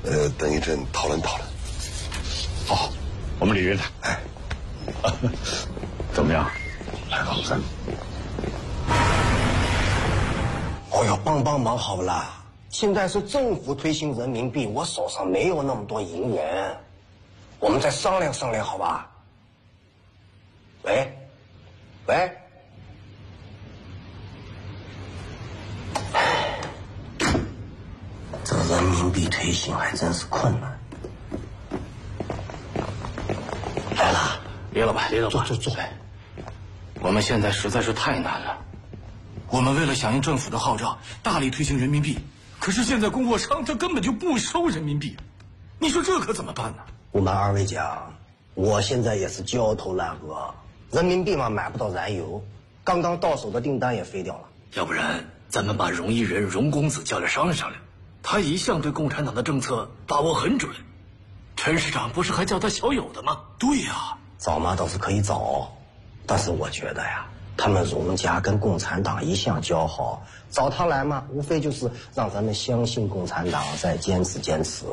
等一阵讨论讨论。 好，我们理约他。 哎， 怎么样？ 来吧，咱。 哦哟，帮帮忙好不啦？现在是政府推行人民币，我手上没有那么多银元，我们再商量商量，好吧？喂，喂。这人民币推行还真是困难。来了， 李老板， 坐。 我们现在实在是太难了。我们为了响应政府的号召，大力推行人民币，可是现在供货商他根本就不收人民币，你说这可怎么办呢？ 不瞒二位讲，我现在也是焦头烂额，人民币嘛买不到燃油，刚刚到手的订单也飞掉了。 要不然咱们把荣毅人荣公子叫来商量商量，他一向对共产党的政策把握很准，陈市长不是还叫他小友的吗？ 对呀， 找嘛倒是可以找，但是我觉得呀，他们荣家跟共产党一向交好，找他来嘛，无非就是让咱们相信共产党，再坚持。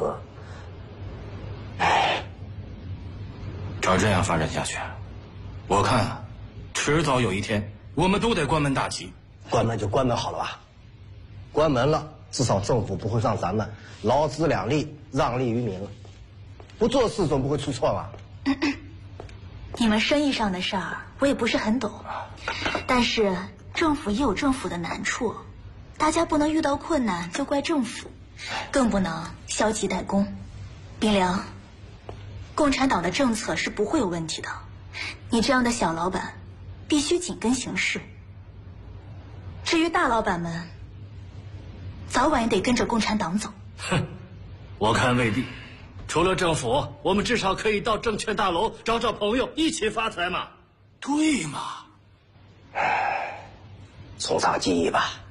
照这样发展下去，我看啊，迟早有一天我们都得关门大吉。 关门就关门好了吧，关门了，至少政府不会让咱们劳资两利，让利于民了。不做事总不会出错吧？ 你们生意上的事儿我也不是很懂，但是政府也有政府的难处，大家不能遇到困难就怪政府，更不能消极怠工。冰凉，共产党的政策是不会有问题的，你这样的小老板必须紧跟形势。至于大老板们，早晚也得跟着共产党走。 哼，我看未必。除了政府，我们至少可以到证券大楼找找朋友，一起发财嘛。 对嘛？ 从长计议吧。